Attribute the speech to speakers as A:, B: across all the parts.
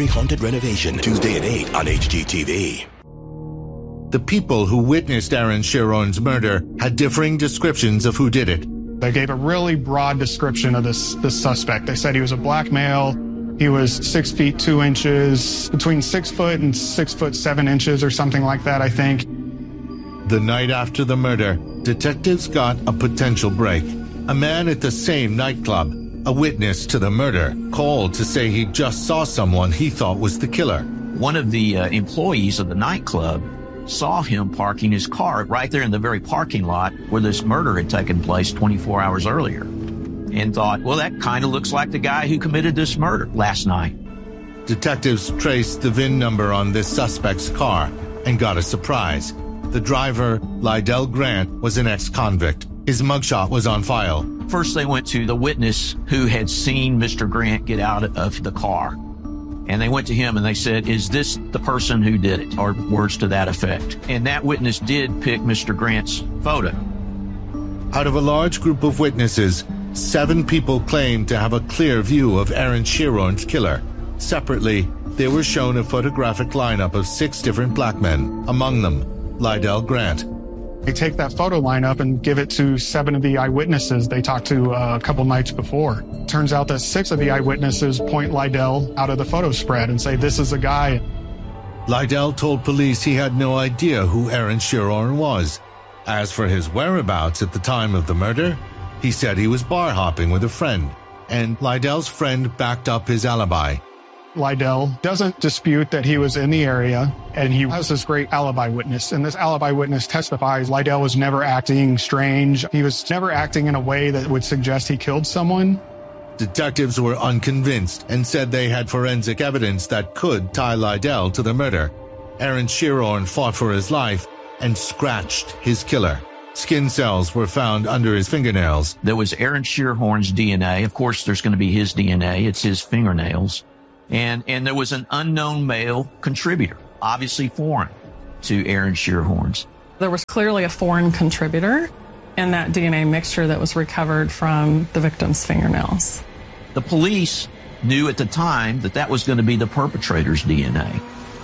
A: Cemetery Haunted Renovation, Tuesday at 8 on HGTV.
B: The people who witnessed Aaron Chiron's murder had differing descriptions of who did it.
C: They gave a really broad description of this suspect. They said he was a black male. He was 6 feet 2 inches, between 6 foot and 6 foot 7 inches or something like that, I think.
B: The night after the murder, detectives got a potential break. A man at the same nightclub, a witness to the murder, called to say he just saw someone he thought was the killer.
D: One of the employees of the nightclub saw him parking his car right there in the very parking lot where this murder had taken place 24 hours earlier, and thought, well, that kind of looks like the guy who committed this murder last night.
B: Detectives traced the VIN number on this suspect's car and got a surprise. The driver, Lydell Grant, was an ex-convict. His mugshot was on file.
D: First, they went to the witness who had seen Mr. Grant get out of the car. And they went to him and they said, is this the person who did it? Or words to that effect. And that witness did pick Mr. Grant's photo.
B: Out of a large group of witnesses, 7 people claimed to have a clear view of Aaron Chiron's killer. Separately, they were shown a photographic lineup of 6 different black men, among them Lydell Grant.
C: They take that photo lineup and give it to 7 of the eyewitnesses they talked to a couple nights before. Turns out that 6 of the eyewitnesses point Lydell out of the photo spread and say, this is the guy.
B: Lydell told police he had no idea who Aaron Chiron was. As for his whereabouts at the time of the murder, he said he was bar hopping with a friend, and Lydell's friend backed up his alibi.
C: Lydell doesn't dispute that he was in the area, and he has this great alibi witness. And this alibi witness testifies Lydell was never acting strange. He was never acting in a way that would suggest he killed someone.
B: Detectives were unconvinced and said they had forensic evidence that could tie Lydell to the murder. Aaron Chiron fought for his life and scratched his killer. Skin cells were found under his fingernails.
D: There was Aaron Chiron's DNA. Of course, there's going to be his DNA. It's his fingernails. And there was an unknown male contributor, obviously foreign to Aaron Chiron's.
E: There was clearly a foreign contributor in that DNA mixture that was recovered from the victim's fingernails.
D: The police knew at the time that was going to be the perpetrator's DNA.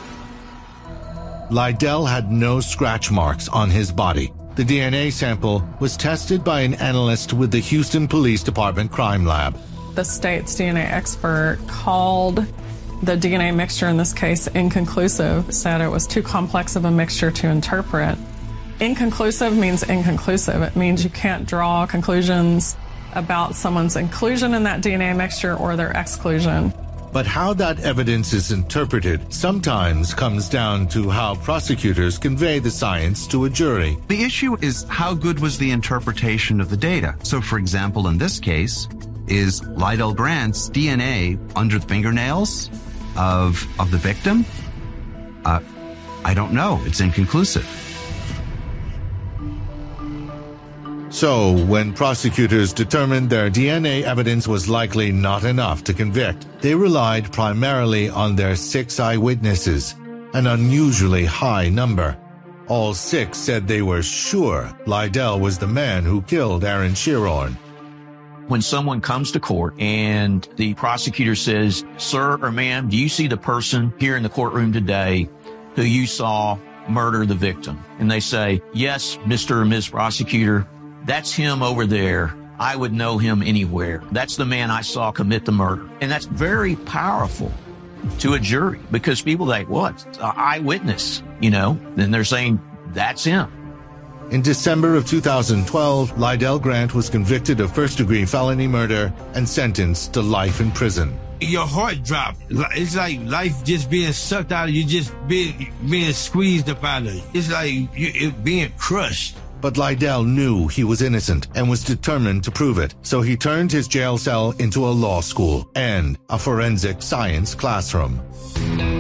B: Lydell had no scratch marks on his body. The DNA sample was tested by an analyst with the Houston Police Department Crime Lab.
E: The state's DNA expert called the DNA mixture in this case inconclusive, said it was too complex of a mixture to interpret. Inconclusive means inconclusive. It means you can't draw conclusions about someone's inclusion in that DNA mixture or their exclusion.
B: But how that evidence is interpreted sometimes comes down to how prosecutors convey the science to a jury.
F: The issue is how good was the interpretation of the data. So, for example, in this case, is Lydell Grant's DNA under the fingernails of the victim? I don't know. It's inconclusive.
B: So, when prosecutors determined their DNA evidence was likely not enough to convict, they relied primarily on their 6 eyewitnesses, an unusually high number. All 6 said they were sure Lydell was the man who killed Aaron Chiron.
D: When someone comes to court and the prosecutor says, sir or ma'am, do you see the person here in the courtroom today who you saw murder the victim? And they say, yes, Mr. or Ms. Prosecutor, that's him over there. I would know him anywhere. That's the man I saw commit the murder. And that's very powerful to a jury because people think, well, it's an eyewitness, then they're saying that's him.
B: In December of 2012, Lydell Grant was convicted of first-degree felony murder and sentenced to life in prison.
G: Your heart dropped. It's like life just being sucked out of you, just being squeezed up out of you. It's like it being crushed.
B: But Lydell knew he was innocent and was determined to prove it, so he turned his jail cell into a law school and a forensic science classroom.